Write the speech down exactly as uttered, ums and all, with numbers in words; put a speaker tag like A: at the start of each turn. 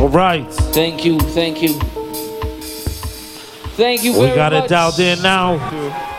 A: All right.
B: Thank you, thank you. Thank you
A: We
B: very
A: got
B: much.
A: it dialed in now.